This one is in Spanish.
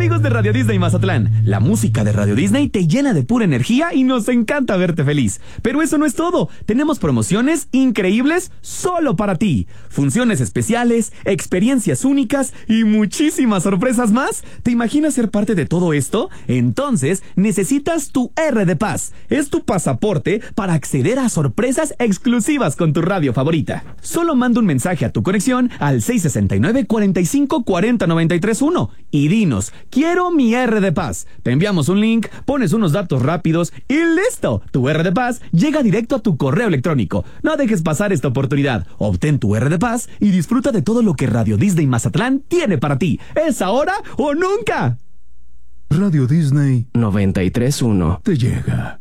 Amigos de Radio Disney Mazatlán, la música de Radio Disney te llena de pura energía y nos encanta verte feliz. Pero eso no es todo, tenemos promociones increíbles solo para ti. Funciones especiales, experiencias únicas y muchísimas sorpresas más. ¿Te imaginas ser parte de todo esto? Entonces necesitas tu R de Paz. Es tu pasaporte para acceder a sorpresas exclusivas con tu radio favorita. Solo manda un mensaje a tu conexión al 669 45 40 93 1 y dinos: quiero mi R de Paz. Te enviamos un link, pones unos datos rápidos y ¡listo! Tu R de Paz llega directo a tu correo electrónico. No dejes pasar esta oportunidad. Obtén tu R de Paz y disfruta de todo lo que Radio Disney Mazatlán tiene para ti. ¿Es ahora o nunca? Radio Disney 93.1 te llega.